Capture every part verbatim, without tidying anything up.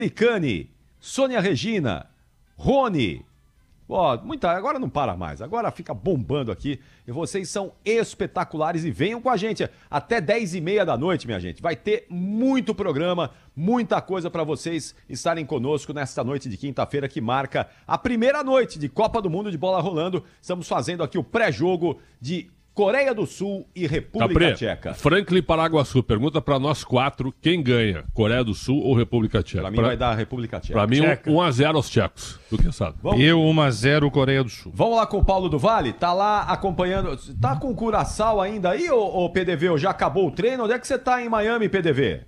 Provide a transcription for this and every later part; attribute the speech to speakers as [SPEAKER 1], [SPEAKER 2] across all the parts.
[SPEAKER 1] Nicane, Sônia Regina, Rony. Ó, muita, agora não para mais, agora fica bombando aqui. E vocês são espetaculares e venham com a gente até dez e meia da noite, minha gente. Vai ter muito programa, muita coisa para vocês estarem conosco nesta noite de quinta-feira que marca a primeira noite de Copa do Mundo de bola rolando. Estamos fazendo aqui o pré-jogo de Coreia do Sul e República
[SPEAKER 2] Capri,
[SPEAKER 1] Tcheca.
[SPEAKER 2] Franklin Paraguaçu, pergunta pra nós quatro, quem ganha, Coreia do Sul ou República Tcheca?
[SPEAKER 1] Pra mim
[SPEAKER 2] pra...
[SPEAKER 1] vai dar a República Tcheca.
[SPEAKER 2] Pra mim,
[SPEAKER 1] Tcheca.
[SPEAKER 2] um a zero aos tchecos, tu que sabe.
[SPEAKER 1] Vamos...
[SPEAKER 3] Eu um a zero Coreia do Sul.
[SPEAKER 1] Vamos lá com o Paulo do Vale, tá lá acompanhando, tá com o Curaçao ainda aí, ô, ô P D V, ou já acabou o treino? Onde é que você tá em Miami, P D V?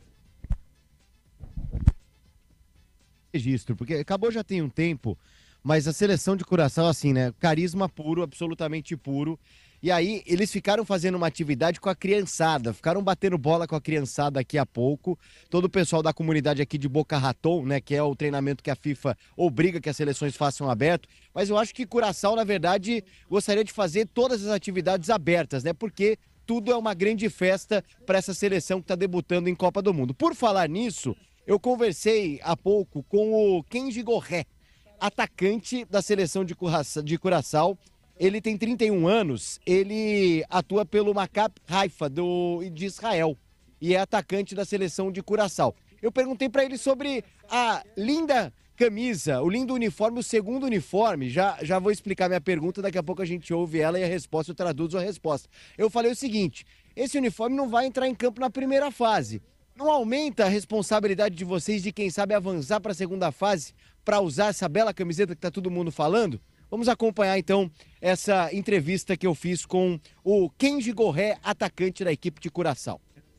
[SPEAKER 4] Registro, porque acabou já tem um tempo, mas a seleção de Curaçao, assim, né, carisma puro, absolutamente puro. E aí, eles ficaram fazendo uma atividade com a criançada, ficaram batendo bola com a criançada aqui a pouco. Todo o pessoal da comunidade aqui de Boca Raton, né, que é o treinamento que a FIFA obriga que as seleções façam aberto. Mas eu acho que Curaçao, na verdade, gostaria de fazer todas as atividades abertas, né, porque tudo é uma grande festa para essa seleção que está debutando em Copa do Mundo. Por falar nisso, eu conversei há pouco com o Kenji Gorré, atacante da seleção de Curaçao. Ele tem trinta e um anos, ele atua pelo Maccabi Haifa do, de Israel e é atacante da seleção de Curaçao. Eu perguntei para ele sobre a linda camisa, o lindo uniforme, o segundo uniforme. Já, já vou explicar minha pergunta, daqui a pouco a gente ouve ela e a resposta, eu traduzo a resposta. Eu falei o seguinte, esse uniforme não vai entrar em campo na primeira fase. Não aumenta a responsabilidade de vocês de quem sabe avançar para a segunda fase para usar essa bela camiseta que está todo mundo falando? Vamos acompanhar, então, essa entrevista que eu fiz com o Kenji Gorré, atacante da equipe de Curaçao.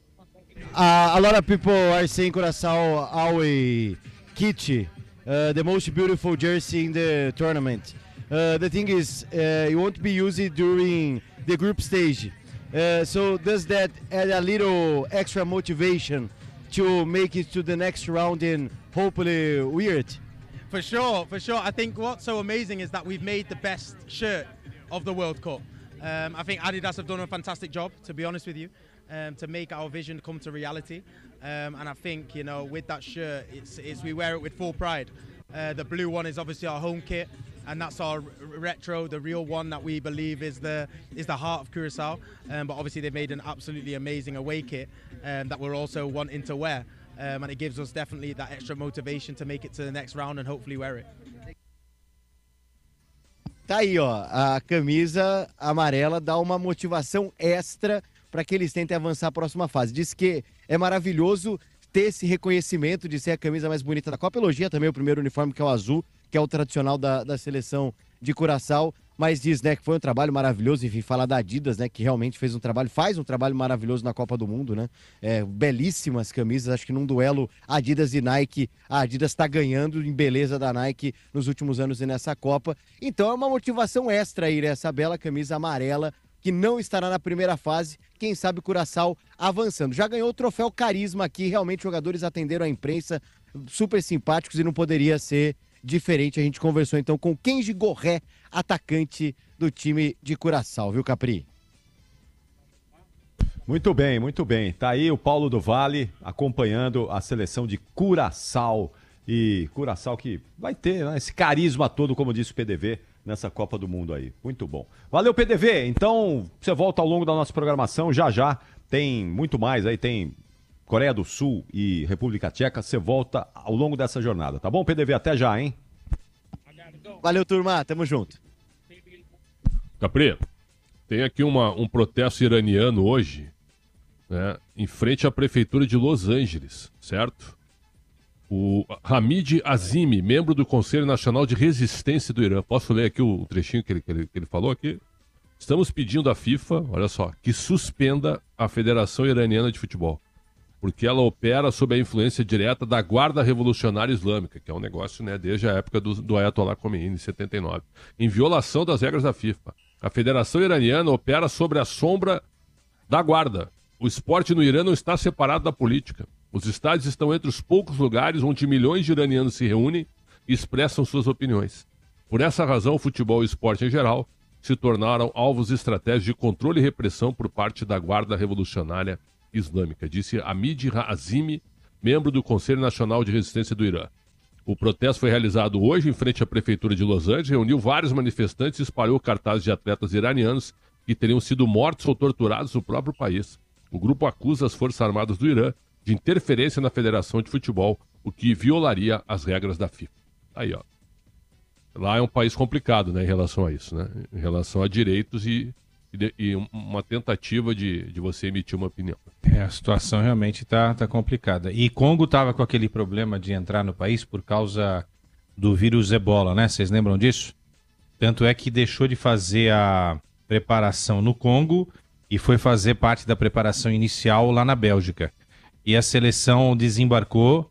[SPEAKER 4] Uh, a lot of people are saying Curaçao Aue kit, uh, the most beautiful jersey in the tournament. Uh, the thing is, uh, it won't be used during the group stage. Uh, so does that add a little extra motivation to make it to the next round and hopefully wear it?
[SPEAKER 5] For sure, for sure. I think what's so amazing is that we've made the best shirt of the World Cup. Um, I think Adidas have done a fantastic job, to be honest with you, um, to make our vision come to reality. Um, and I think, you know, with that shirt, it's, it's we wear it with full pride. Uh, the blue one is obviously our home kit, and that's our retro, the real one that we believe is the is the heart of Curaçao. Um, but obviously they've made an absolutely amazing away kit um, that we're also wanting to wear. Um, and it gives us definitely that extra motivation to make it to the next round and hopefully wear it.
[SPEAKER 4] Tá aí, ó, a camisa amarela dá uma motivação extra para que eles tentem avançar a próxima fase. Diz que é maravilhoso ter esse reconhecimento de ser a camisa mais bonita da Copa. Elogia também o primeiro uniforme, que é o azul, que é o tradicional da, da seleção de Curaçao. Mas diz, né, que foi um trabalho maravilhoso, enfim, falar da Adidas, né, que realmente fez um trabalho, faz um trabalho maravilhoso na Copa do Mundo, né, é, belíssimas camisas, acho que num duelo Adidas e Nike, a Adidas está ganhando em beleza da Nike nos últimos anos e nessa Copa, então é uma motivação extra aí, né, essa bela camisa amarela, que não estará na primeira fase, quem sabe Curaçao avançando. Já ganhou o troféu Carisma aqui, realmente os jogadores atenderam a imprensa, super simpáticos e não poderia ser diferente. A gente conversou então com Kenji Gorré, atacante do time de Curaçao, viu, Capri?
[SPEAKER 1] Muito bem, muito bem. Tá aí o Paulo do Vale acompanhando a seleção de Curaçao. E Curaçao que vai ter, né, esse carisma todo, como disse o P D V, nessa Copa do Mundo aí. Muito bom. Valeu, P D V. Então, você volta ao longo da nossa programação. Já já tem muito mais aí. Tem Coreia do Sul e República Tcheca. Você volta ao longo dessa jornada. Tá bom, P D V? Até já, hein?
[SPEAKER 4] Valeu, turma. Tamo junto.
[SPEAKER 2] Capri, tem aqui uma, um protesto iraniano hoje, né, em frente à prefeitura de Los Angeles, certo? O Hamid Azimi, membro do Conselho Nacional de Resistência do Irã. Posso ler aqui o trechinho que ele, que ele, que ele falou aqui? Estamos pedindo à FIFA, olha só, que suspenda a Federação Iraniana de Futebol, porque ela opera sob a influência direta da Guarda Revolucionária Islâmica, que é um negócio, né, desde a época do, do Ayatollah Khomeini, em setenta e nove, em violação das regras da FIFA. A Federação Iraniana opera sobre a sombra da Guarda. O esporte no Irã não está separado da política. Os estádios estão entre os poucos lugares onde milhões de iranianos se reúnem e expressam suas opiniões. Por essa razão, o futebol e o esporte em geral se tornaram alvos estratégicos de controle e repressão por parte da Guarda Revolucionária Islâmica, disse Hamid Azimi, membro do Conselho Nacional de Resistência do Irã. O protesto foi realizado hoje em frente à Prefeitura de Los Angeles, reuniu vários manifestantes e espalhou cartazes de atletas iranianos que teriam sido mortos ou torturados no próprio país. O grupo acusa as Forças Armadas do Irã de interferência na Federação de Futebol, o que violaria as regras da FIFA. Aí, ó. Lá é um país complicado, né, em relação a isso, né? Em relação a direitos e, e, e uma tentativa de, de você emitir uma opinião.
[SPEAKER 3] É, a situação realmente está tá complicada. E Congo estava com aquele problema de entrar no país por causa do vírus Ebola, né? Vocês lembram disso? Tanto é que deixou de fazer a preparação no Congo e foi fazer parte da preparação inicial lá na Bélgica. E a seleção desembarcou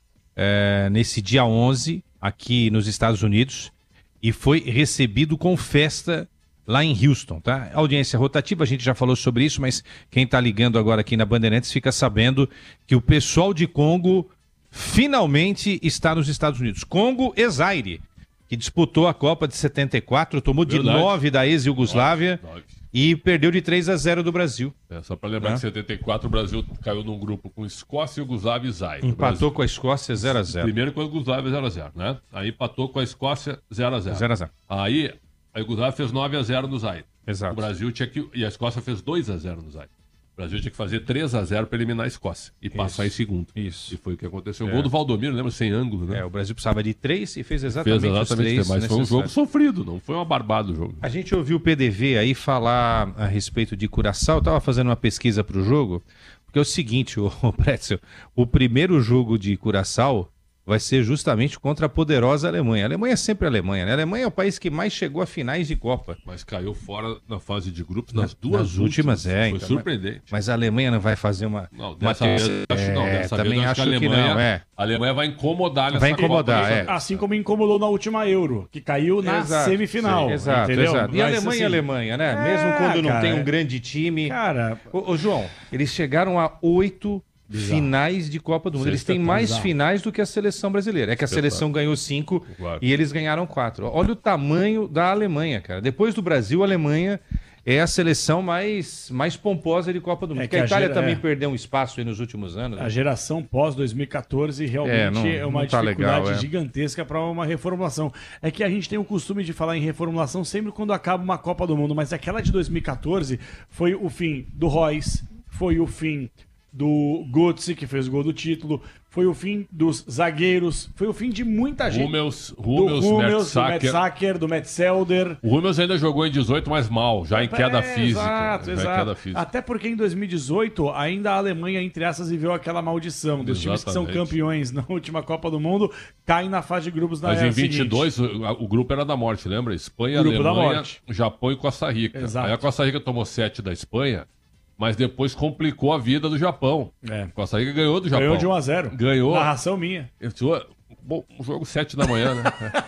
[SPEAKER 3] é, nesse dia onze, aqui nos Estados Unidos, e foi recebido com festa lá em Houston, tá? Audiência rotativa, a gente já falou sobre isso, mas quem está ligando agora aqui na Bandeirantes fica sabendo que o pessoal de Congo finalmente está nos Estados Unidos. Congo e Zaire, que disputou a Copa de setenta e quatro, tomou de
[SPEAKER 2] Verdade.
[SPEAKER 3] nove da ex-Iugoslávia e perdeu de três a zero do Brasil.
[SPEAKER 2] É, só para lembrar
[SPEAKER 3] É.
[SPEAKER 2] que em setenta e quatro o Brasil caiu num grupo com Escócia, Iugoslávia e Zaire.
[SPEAKER 3] Empatou com a Escócia zero a zero.
[SPEAKER 2] Primeiro com a Iugoslávia zero a zero, né? Aí empatou com a Escócia zero a zero.
[SPEAKER 3] zero a zero.
[SPEAKER 2] Aí a Iugoslávia fez nove a zero no Zaire.
[SPEAKER 3] Exato.
[SPEAKER 2] O Brasil tinha que... E a Escócia fez dois a zero no Zaire. O Brasil tinha que fazer três a zero para eliminar a Escócia e
[SPEAKER 3] Isso.
[SPEAKER 2] passar em segundo.
[SPEAKER 3] Isso.
[SPEAKER 2] E foi o que aconteceu. O
[SPEAKER 3] É.
[SPEAKER 2] gol do Valdomiro, lembra? Sem ângulo, né?
[SPEAKER 3] É, o Brasil precisava de três e fez exatamente,
[SPEAKER 2] Fez exatamente
[SPEAKER 3] os três
[SPEAKER 2] mas foi um jogo
[SPEAKER 3] necessários.
[SPEAKER 2] sofrido, não foi uma barbada o jogo.
[SPEAKER 3] A gente ouviu o P D V aí falar a respeito de Curaçao, eu estava fazendo uma pesquisa para o jogo, porque é o seguinte, o, o Pretzel, o primeiro jogo de Curaçao vai ser justamente contra a poderosa Alemanha. A Alemanha é sempre a Alemanha, né? A Alemanha é o país que mais chegou a finais de Copa.
[SPEAKER 2] Mas caiu fora na fase de grupos nas
[SPEAKER 3] Nas-
[SPEAKER 2] duas
[SPEAKER 3] nas últimas, é,
[SPEAKER 2] Foi
[SPEAKER 3] então,
[SPEAKER 2] surpreendente.
[SPEAKER 3] Mas a Alemanha não vai fazer uma...
[SPEAKER 2] Não,
[SPEAKER 3] uma
[SPEAKER 2] dessa vez,
[SPEAKER 3] terceira-
[SPEAKER 2] acho, não,
[SPEAKER 3] É,
[SPEAKER 2] dessa
[SPEAKER 3] também
[SPEAKER 2] vez eu acho
[SPEAKER 3] acho
[SPEAKER 2] que a
[SPEAKER 3] que
[SPEAKER 2] Alemanha,
[SPEAKER 3] não, é.
[SPEAKER 2] a Alemanha vai incomodar nessa
[SPEAKER 3] Vai incomodar,
[SPEAKER 2] Copa,
[SPEAKER 3] é.
[SPEAKER 2] né?
[SPEAKER 6] Assim como incomodou na última Euro, que caiu na
[SPEAKER 3] Exato,
[SPEAKER 6] semifinal.
[SPEAKER 3] sim, exato,
[SPEAKER 6] entendeu?
[SPEAKER 3] exato. E a
[SPEAKER 6] Mas,
[SPEAKER 3] Alemanha
[SPEAKER 6] assim,
[SPEAKER 3] é Alemanha, né?
[SPEAKER 6] é,
[SPEAKER 3] Mesmo quando não
[SPEAKER 6] cara,
[SPEAKER 3] tem um
[SPEAKER 6] é.
[SPEAKER 3] grande time...
[SPEAKER 6] Cara,
[SPEAKER 3] Ô, ô, João, eles chegaram a oito
[SPEAKER 6] Bizarro.
[SPEAKER 3] finais de Copa do Mundo.
[SPEAKER 2] Isso é
[SPEAKER 3] Eles têm mais
[SPEAKER 6] bizarro.
[SPEAKER 3] finais do que a seleção brasileira. É que a seleção ganhou cinco
[SPEAKER 2] Claro.
[SPEAKER 3] e eles ganharam quatro. Olha o tamanho da Alemanha, cara. Depois do Brasil, a Alemanha é a seleção mais, mais pomposa de Copa do Mundo.
[SPEAKER 6] É
[SPEAKER 3] Porque
[SPEAKER 6] que
[SPEAKER 3] a
[SPEAKER 6] a
[SPEAKER 3] Itália
[SPEAKER 6] gera-
[SPEAKER 3] também
[SPEAKER 6] é.
[SPEAKER 3] perdeu um espaço aí nos últimos anos.
[SPEAKER 6] a
[SPEAKER 3] né?
[SPEAKER 6] geração pós dois mil e quatorze realmente
[SPEAKER 3] É,
[SPEAKER 6] é,
[SPEAKER 3] não-
[SPEAKER 6] uma
[SPEAKER 3] não tá
[SPEAKER 6] dificuldade
[SPEAKER 3] legal, é.
[SPEAKER 6] gigantesca para uma reformulação. É que a gente tem o costume de falar em reformulação sempre quando acaba uma Copa do Mundo, mas aquela de dois mil e quatorze foi o fim do Royce, foi o fim do Götze, que fez o gol do título, foi o fim dos zagueiros, foi o fim de muita gente.
[SPEAKER 2] Hummels,
[SPEAKER 6] do
[SPEAKER 2] Hummels,
[SPEAKER 6] Hummels, do
[SPEAKER 2] Mertesacker.
[SPEAKER 6] Mertesacker, do Metzelder.
[SPEAKER 2] O Hummels ainda jogou em dezoito, mas mal, já em queda
[SPEAKER 6] É,
[SPEAKER 2] física.
[SPEAKER 6] Exato,
[SPEAKER 2] já em
[SPEAKER 6] exato.
[SPEAKER 2] queda física.
[SPEAKER 6] Até porque em dois mil e dezoito, ainda a Alemanha, entre essas, viveu aquela maldição dos times que são
[SPEAKER 2] Exatamente.
[SPEAKER 6] campeões na última Copa do Mundo, caem na fase de grupos da
[SPEAKER 2] Mas
[SPEAKER 6] era
[SPEAKER 2] em vinte e dois,
[SPEAKER 6] seguinte.
[SPEAKER 2] o, o grupo era da morte, lembra? Espanha,
[SPEAKER 6] Grupo da
[SPEAKER 2] Alemanha,
[SPEAKER 6] morte.
[SPEAKER 2] Japão e Costa Rica.
[SPEAKER 6] Exato.
[SPEAKER 2] Aí a Costa Rica tomou sete da Espanha, mas depois complicou a vida do Japão.
[SPEAKER 6] É.
[SPEAKER 2] Costa Rica ganhou do Japão.
[SPEAKER 6] Ganhou de um a zero.
[SPEAKER 2] Ganhou.
[SPEAKER 6] Narração minha.
[SPEAKER 2] Isso, bom, um jogo sete da manhã, né?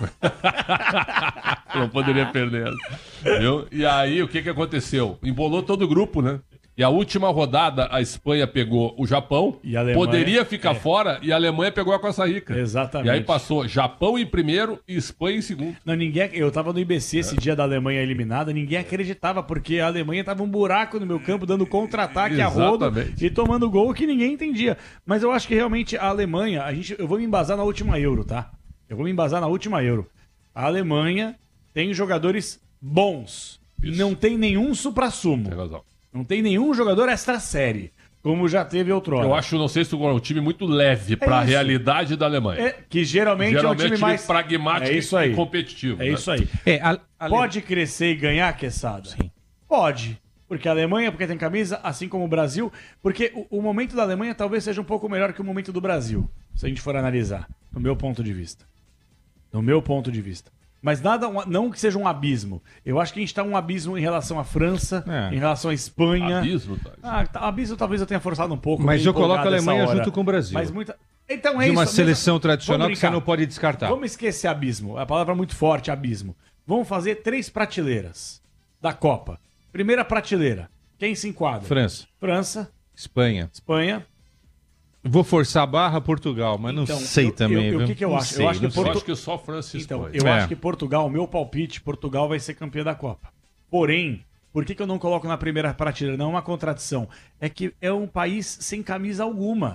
[SPEAKER 2] Não poderia perder. Viu? E aí, o que, que aconteceu? Embolou todo o grupo, né? E a última rodada, a Espanha pegou o Japão,
[SPEAKER 6] E a Alemanha-
[SPEAKER 2] poderia ficar
[SPEAKER 6] é.
[SPEAKER 2] fora, e a Alemanha pegou a Costa Rica.
[SPEAKER 6] Exatamente.
[SPEAKER 2] E aí passou Japão em primeiro e Espanha em segundo.
[SPEAKER 6] Não, ninguém, eu tava no I B C
[SPEAKER 2] É.
[SPEAKER 6] esse dia da Alemanha eliminada, ninguém acreditava, porque a Alemanha tava um buraco no meu campo, dando contra-ataque a rodo
[SPEAKER 2] Exatamente.
[SPEAKER 6] e tomando gol que ninguém entendia. Mas eu acho que realmente a Alemanha, a gente, eu vou me embasar na última Euro, tá? Eu vou me embasar na última Euro. A Alemanha tem jogadores bons.
[SPEAKER 2] Isso.
[SPEAKER 6] Não tem nenhum supra-sumo.
[SPEAKER 2] Tem razão.
[SPEAKER 6] Não tem nenhum jogador extra-série, como já teve outrora.
[SPEAKER 2] Eu acho, não sei se é um time muito leve para a
[SPEAKER 6] isso.
[SPEAKER 2] realidade da Alemanha.
[SPEAKER 6] É, que geralmente,
[SPEAKER 2] Geralmente
[SPEAKER 6] é um time mais
[SPEAKER 2] pragmático
[SPEAKER 6] é isso aí.
[SPEAKER 2] e competitivo.
[SPEAKER 6] É
[SPEAKER 2] né?
[SPEAKER 6] isso aí.
[SPEAKER 3] É, a- a-
[SPEAKER 6] Pode crescer e ganhar, Quesada?
[SPEAKER 3] Sim.
[SPEAKER 6] Pode. Porque a Alemanha, porque tem camisa, assim como o Brasil. Porque o, o momento da Alemanha talvez seja um pouco melhor que o momento do Brasil, se a gente for analisar, no meu ponto de vista. No meu ponto de vista. Mas nada, um- não que seja um abismo. Eu acho que a gente está um abismo em relação à França,
[SPEAKER 3] É.
[SPEAKER 6] em relação à Espanha.
[SPEAKER 2] Abismo, tá?
[SPEAKER 6] Ah, tá, abismo talvez eu tenha forçado um pouco.
[SPEAKER 3] Mas
[SPEAKER 6] meio
[SPEAKER 3] eu coloco a
[SPEAKER 6] empolgado essa
[SPEAKER 3] Alemanha
[SPEAKER 6] hora.
[SPEAKER 3] junto com o Brasil.
[SPEAKER 6] Mas muita... Então é
[SPEAKER 3] de
[SPEAKER 6] isso.
[SPEAKER 3] uma
[SPEAKER 6] mesmo-
[SPEAKER 3] seleção tradicional
[SPEAKER 6] Vamos
[SPEAKER 3] que você
[SPEAKER 6] brincar.
[SPEAKER 3] não pode descartar.
[SPEAKER 6] Vamos esquecer abismo. A palavra é muito forte, abismo. Vamos fazer três prateleiras da Copa. Primeira prateleira. Quem se enquadra?
[SPEAKER 3] França,
[SPEAKER 6] França,
[SPEAKER 3] Espanha.
[SPEAKER 6] Espanha.
[SPEAKER 3] Vou forçar a barra Portugal, mas não
[SPEAKER 6] Então,
[SPEAKER 3] sei
[SPEAKER 6] eu-
[SPEAKER 3] também.
[SPEAKER 6] eu- eu-
[SPEAKER 3] viu?
[SPEAKER 6] o que que eu
[SPEAKER 3] Não
[SPEAKER 6] acho? Eu
[SPEAKER 3] sei,
[SPEAKER 6] acho que
[SPEAKER 3] não
[SPEAKER 2] Eu
[SPEAKER 3] sei.
[SPEAKER 6] Portu-
[SPEAKER 2] acho que só França e
[SPEAKER 6] Então,
[SPEAKER 2] Espanha.
[SPEAKER 6] eu
[SPEAKER 3] É.
[SPEAKER 6] acho que Portugal, o meu palpite, Portugal vai ser campeã da Copa. Porém, por que, que eu não coloco na primeira prateleira? Não é uma contradição. É que é um país sem camisa alguma.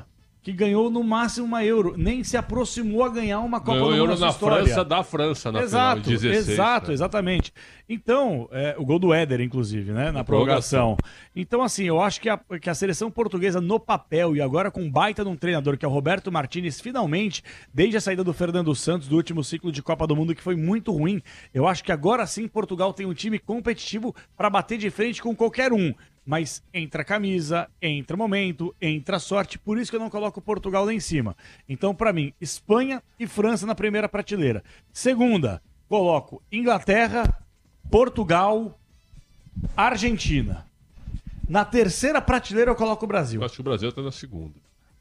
[SPEAKER 6] que ganhou no máximo uma Euro, nem se aproximou a ganhar uma Copa
[SPEAKER 2] Ganhou
[SPEAKER 6] do Mundo
[SPEAKER 2] Euro
[SPEAKER 6] na
[SPEAKER 2] na
[SPEAKER 6] sua história.
[SPEAKER 2] França, da França, na
[SPEAKER 6] Exato,
[SPEAKER 2] final, em dezesseis.
[SPEAKER 6] exato,
[SPEAKER 2] né?
[SPEAKER 6] exatamente. Então, é, o gol do Éder, inclusive, né, na prorrogação. Então, assim, eu acho que a, que a seleção portuguesa no papel, e agora com um baita de um treinador, que é o Roberto Martínez, finalmente, desde a saída do Fernando Santos, do último ciclo de Copa do Mundo, que foi muito ruim, eu acho que agora sim Portugal tem um time competitivo para bater de frente com qualquer um. Mas entra a camisa, entra o momento, entra a sorte, por isso que eu não coloco Portugal lá em cima. Então, para mim, Espanha e França na primeira prateleira. Segunda, coloco Inglaterra, Portugal, Argentina. Na terceira prateleira eu coloco o Brasil.
[SPEAKER 2] Eu acho que o Brasil está na segunda.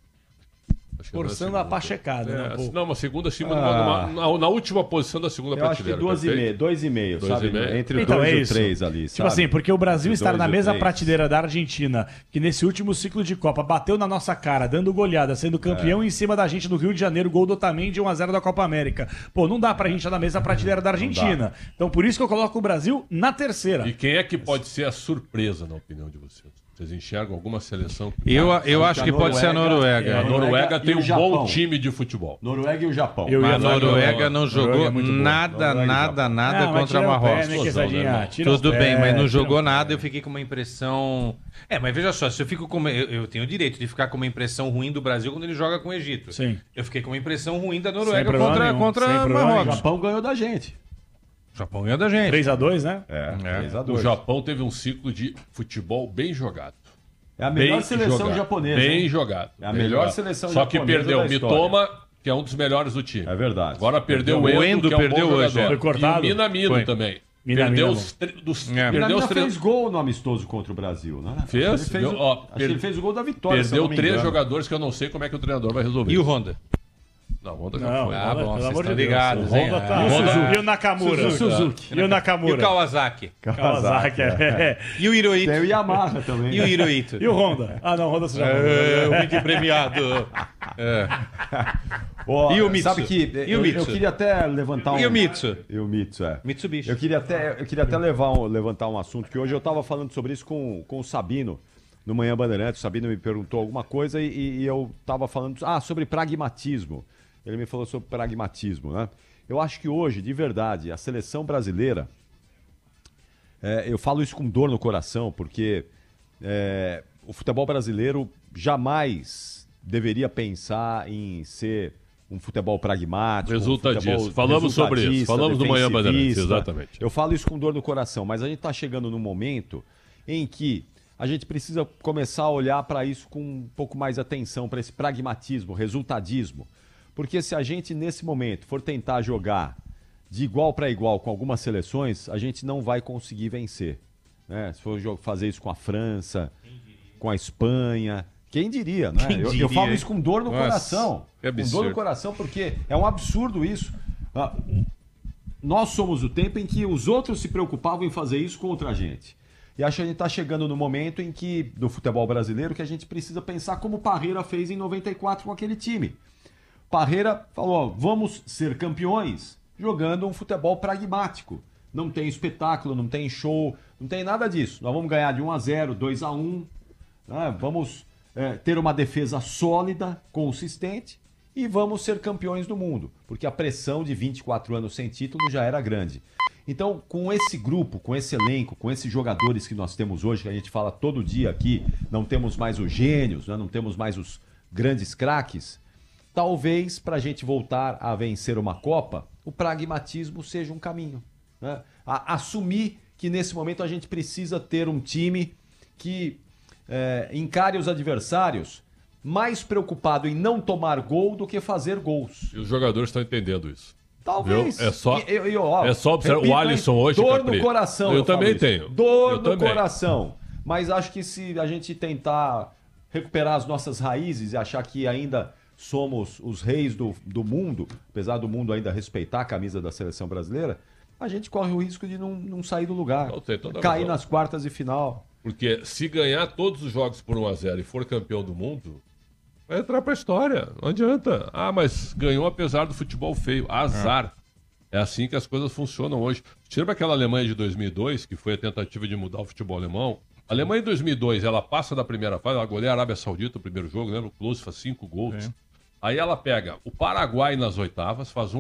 [SPEAKER 2] Acho que
[SPEAKER 6] Forçando
[SPEAKER 2] na
[SPEAKER 6] a
[SPEAKER 2] segunda.
[SPEAKER 6] pachecada,
[SPEAKER 2] É,
[SPEAKER 6] né? um pouco.
[SPEAKER 2] não, uma segunda, segunda
[SPEAKER 1] Ah.
[SPEAKER 2] numa- na, na última posição da segunda
[SPEAKER 1] Eu acho que
[SPEAKER 2] prateleira.
[SPEAKER 1] duas e
[SPEAKER 2] perfeito?
[SPEAKER 1] meio, dois e meio,
[SPEAKER 2] Dois
[SPEAKER 1] sabe?
[SPEAKER 2] e meio.
[SPEAKER 1] Entre o
[SPEAKER 6] Então,
[SPEAKER 1] dois
[SPEAKER 6] é
[SPEAKER 1] e o
[SPEAKER 6] isso.
[SPEAKER 1] três ali,
[SPEAKER 6] Tipo
[SPEAKER 1] sabe?
[SPEAKER 6] assim, porque o Brasil
[SPEAKER 1] Entre
[SPEAKER 6] estar
[SPEAKER 1] dois
[SPEAKER 6] na
[SPEAKER 1] e o
[SPEAKER 6] mesma
[SPEAKER 1] três.
[SPEAKER 6] prateleira da Argentina, que nesse último ciclo de Copa bateu na nossa cara, dando goleada, sendo campeão
[SPEAKER 1] É.
[SPEAKER 6] em cima da gente no Rio de Janeiro, gol do Otamendi, um a zero da Copa América. Pô, não dá pra gente estar na mesma prateleira da Argentina. Então por isso que eu coloco o Brasil na terceira.
[SPEAKER 2] E quem é que pode ser a surpresa, na opinião de vocês? Vocês enxergam alguma seleção?
[SPEAKER 3] Eu, eu acho
[SPEAKER 1] que
[SPEAKER 3] que
[SPEAKER 1] a
[SPEAKER 3] pode ser a
[SPEAKER 1] Noruega-
[SPEAKER 3] Noruega.
[SPEAKER 2] A Noruega
[SPEAKER 1] Noruega
[SPEAKER 2] tem
[SPEAKER 1] e o
[SPEAKER 2] um
[SPEAKER 1] Japão.
[SPEAKER 2] bom time de futebol.
[SPEAKER 1] Noruega e o Japão.
[SPEAKER 6] Eu
[SPEAKER 3] Mas
[SPEAKER 6] ia
[SPEAKER 3] a
[SPEAKER 6] falar
[SPEAKER 3] Noruega não
[SPEAKER 6] Noruega
[SPEAKER 3] jogou
[SPEAKER 6] é muito boa.
[SPEAKER 3] nada,
[SPEAKER 1] Noruega e
[SPEAKER 3] nada,
[SPEAKER 1] Japão.
[SPEAKER 3] nada
[SPEAKER 6] Não, mas
[SPEAKER 3] contra
[SPEAKER 6] tira o pé,
[SPEAKER 3] Marrocos.
[SPEAKER 6] né,
[SPEAKER 2] Explosão,
[SPEAKER 6] Quesadinha?
[SPEAKER 2] né,
[SPEAKER 6] Tira o
[SPEAKER 3] Tudo
[SPEAKER 6] pé,
[SPEAKER 3] bem, mas não
[SPEAKER 6] tira o
[SPEAKER 3] jogou
[SPEAKER 6] pé.
[SPEAKER 3] nada, eu fiquei com uma impressão. É, mas veja só, se eu fico com uma... eu, eu tenho o direito de ficar com uma impressão ruim do Brasil quando ele joga com o Egito.
[SPEAKER 6] Sim.
[SPEAKER 3] Eu fiquei com uma impressão ruim da
[SPEAKER 6] Sem
[SPEAKER 3] Noruega
[SPEAKER 6] problema
[SPEAKER 3] contra,
[SPEAKER 6] nenhum,
[SPEAKER 3] contra
[SPEAKER 6] sem problema
[SPEAKER 1] O
[SPEAKER 3] Marrocos.
[SPEAKER 6] nenhum.
[SPEAKER 1] Japão ganhou da gente.
[SPEAKER 3] O Japão ganhou da gente.
[SPEAKER 6] três a dois, né?
[SPEAKER 1] É, três a
[SPEAKER 2] O
[SPEAKER 1] dois.
[SPEAKER 2] Japão teve um ciclo de futebol bem jogado.
[SPEAKER 1] É a melhor
[SPEAKER 2] Bem
[SPEAKER 1] seleção
[SPEAKER 2] jogado.
[SPEAKER 1] japonesa.
[SPEAKER 2] Bem
[SPEAKER 1] hein?
[SPEAKER 2] jogado.
[SPEAKER 1] É a
[SPEAKER 2] bem
[SPEAKER 1] melhor
[SPEAKER 2] jogado.
[SPEAKER 1] seleção
[SPEAKER 2] Só que
[SPEAKER 1] japonesa
[SPEAKER 2] perdeu
[SPEAKER 1] da
[SPEAKER 2] o
[SPEAKER 1] história.
[SPEAKER 2] Mitoma, que é um dos melhores do time.
[SPEAKER 1] É verdade.
[SPEAKER 2] Agora perdeu
[SPEAKER 1] Perdeu.
[SPEAKER 2] o
[SPEAKER 3] O
[SPEAKER 2] Endo,
[SPEAKER 3] Endo
[SPEAKER 2] que é um
[SPEAKER 3] perdeu
[SPEAKER 2] bom
[SPEAKER 3] hoje,
[SPEAKER 2] jogador.
[SPEAKER 3] é.
[SPEAKER 6] Foi cortado?
[SPEAKER 2] E o Minamino
[SPEAKER 3] Foi.
[SPEAKER 2] também.
[SPEAKER 6] Minamino
[SPEAKER 2] perdeu
[SPEAKER 6] é
[SPEAKER 2] os, tre- dos,
[SPEAKER 3] É.
[SPEAKER 2] perdeu
[SPEAKER 1] Minamino
[SPEAKER 2] os três.
[SPEAKER 1] fez gol no amistoso contra o Brasil, né?
[SPEAKER 2] Fez?
[SPEAKER 1] Acho que ele fez,
[SPEAKER 2] Deu-
[SPEAKER 1] o-
[SPEAKER 2] ó,
[SPEAKER 1] acho que
[SPEAKER 2] per-
[SPEAKER 1] ele fez o gol da vitória. se eu
[SPEAKER 2] Perdeu
[SPEAKER 1] não me
[SPEAKER 2] três
[SPEAKER 1] engano.
[SPEAKER 2] jogadores que eu não sei como é que o treinador vai resolver.
[SPEAKER 3] E o
[SPEAKER 2] isso.
[SPEAKER 3] Honda?
[SPEAKER 2] Não, o Honda já
[SPEAKER 6] Não,
[SPEAKER 2] foi.
[SPEAKER 3] Ah, bom,
[SPEAKER 6] pelo
[SPEAKER 3] vocês
[SPEAKER 6] amor
[SPEAKER 3] estão
[SPEAKER 6] de Deus.
[SPEAKER 3] ligados,
[SPEAKER 6] O
[SPEAKER 3] hein?
[SPEAKER 6] Honda tá.
[SPEAKER 3] Ah,
[SPEAKER 6] E o
[SPEAKER 2] Honda-
[SPEAKER 6] Suzuki. E o Nakamura.
[SPEAKER 1] Suzuki.
[SPEAKER 6] E o
[SPEAKER 3] E o
[SPEAKER 6] Nakamura.
[SPEAKER 3] Kawasaki?
[SPEAKER 6] Kawasaki, é.
[SPEAKER 3] E o Hirohito?
[SPEAKER 1] Tem o Yamaha também.
[SPEAKER 3] E o Hirohito?
[SPEAKER 6] E o Honda? Ah, não, o Honda você já
[SPEAKER 3] É,
[SPEAKER 6] falou.
[SPEAKER 3] o muito premiado. É.
[SPEAKER 1] Ó,
[SPEAKER 3] E o Mitsu?
[SPEAKER 1] Sabe que
[SPEAKER 3] E o
[SPEAKER 1] eu,
[SPEAKER 3] Mitsu?
[SPEAKER 1] eu queria até levantar um...
[SPEAKER 3] E o Mitsu?
[SPEAKER 1] E o Mitsu, é.
[SPEAKER 3] Mitsubishi.
[SPEAKER 1] Eu queria até, eu queria até levar um- levantar um assunto que hoje eu estava falando sobre isso com, com o Sabino, no Manhã Bandeirantes. O Sabino me perguntou alguma coisa e, e eu estava falando ah, sobre pragmatismo. Ele me falou sobre pragmatismo, né? Eu acho que hoje, de verdade, a seleção brasileira, é, eu falo isso com dor no coração, porque é, o futebol brasileiro jamais deveria pensar em ser um futebol pragmático,
[SPEAKER 2] Resultadista.
[SPEAKER 1] um futebol
[SPEAKER 2] Falamos sobre isso.
[SPEAKER 1] resultadista,
[SPEAKER 2] Falamos no Manhã Bandeirantes,
[SPEAKER 1] defensivista.
[SPEAKER 2] exatamente.
[SPEAKER 1] Eu falo isso com dor no coração, mas a gente está chegando num momento em que a gente precisa começar a olhar para isso com um pouco mais atenção, para esse pragmatismo, resultadismo. Porque se a gente, nesse momento, for tentar jogar de igual para igual com algumas seleções, a gente não vai conseguir vencer. Né? Se for jo- fazer isso com a França, com a Espanha, quem diria, né?
[SPEAKER 3] Quem
[SPEAKER 1] eu, eu
[SPEAKER 3] diria,
[SPEAKER 1] falo
[SPEAKER 3] hein?
[SPEAKER 1] isso com dor no
[SPEAKER 3] Nossa,
[SPEAKER 1] coração.
[SPEAKER 3] que
[SPEAKER 1] Com dor
[SPEAKER 3] absurdo.
[SPEAKER 1] no coração, porque é um absurdo isso. Ah, nós somos o tempo em que os outros se preocupavam em fazer isso contra a gente. E acho que a gente está chegando no momento em que, do futebol brasileiro, que a gente precisa pensar como o Parreira fez em noventa e quatro com aquele time. Parreira falou, ó, vamos ser campeões jogando um futebol pragmático. Não tem espetáculo, não tem show, não tem nada disso. Nós vamos ganhar de um a zero, dois a um, né? Vamos é, ter uma defesa sólida, consistente e vamos ser campeões do mundo. Porque a pressão de vinte e quatro anos sem título já era grande. Então, com esse grupo, com esse elenco, com esses jogadores que nós temos hoje, que a gente fala todo dia aqui, não temos mais os gênios, né? Não temos mais os grandes craques, talvez para a gente voltar a vencer uma Copa, o pragmatismo seja um caminho. Né? A- assumir que nesse momento a gente precisa ter um time que é, encare os adversários mais preocupado em não tomar gol do que fazer gols.
[SPEAKER 2] E os jogadores estão entendendo isso.
[SPEAKER 1] Talvez.
[SPEAKER 2] Viu? É só-
[SPEAKER 1] E- e- e, ó,
[SPEAKER 2] é só observar-
[SPEAKER 1] repito,
[SPEAKER 2] o Alisson
[SPEAKER 1] hein?
[SPEAKER 2] hoje,
[SPEAKER 1] Dor
[SPEAKER 2] Capri.
[SPEAKER 1] no coração.
[SPEAKER 2] Eu
[SPEAKER 1] falo
[SPEAKER 2] também
[SPEAKER 1] isso.
[SPEAKER 2] tenho.
[SPEAKER 1] Dor
[SPEAKER 2] Eu
[SPEAKER 1] no
[SPEAKER 2] também.
[SPEAKER 1] coração. Mas acho que se a gente tentar recuperar as nossas raízes e achar que ainda somos os reis do, do mundo, apesar do mundo ainda respeitar a camisa da seleção brasileira, a gente corre o risco de não, não sair do lugar.
[SPEAKER 2] Não, tem toda a
[SPEAKER 1] Cair
[SPEAKER 2] razão.
[SPEAKER 1] nas quartas de final.
[SPEAKER 2] Porque se ganhar todos os jogos por um a zero e for campeão do mundo, vai entrar pra história. Não adianta. Ah, mas ganhou apesar do futebol feio. Azar. É assim que as coisas funcionam hoje. Tira aquela Alemanha de dois mil e dois, que foi a tentativa de mudar o futebol alemão. A Alemanha em dois mil e dois, ela passa da primeira fase, ela goleia a Arábia Saudita no primeiro jogo, lembra? O Klose faz cinco gols.
[SPEAKER 3] Sim.
[SPEAKER 2] Aí ela pega o Paraguai nas oitavas, faz um